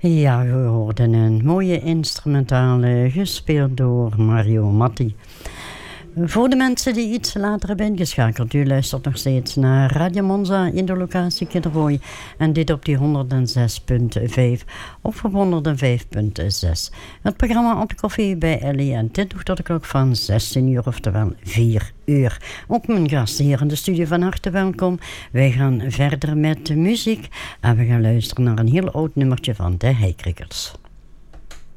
Ja, we hoorden een mooie instrumentale gespeeld door Mario Matti. Voor de mensen die iets later hebben ingeschakeld, u luistert nog steeds naar Radio Monza in de locatie Kinderhooi. En dit op die 106.5 of op 105.6. Het programma Op de Koffie bij Ellie en dit nog tot de klok van 16 uur, oftewel 4 uur. Ook mijn gasten hier in de studio, van harte welkom. Wij gaan verder met de muziek en we gaan luisteren naar een heel oud nummertje van de Heikrikkers.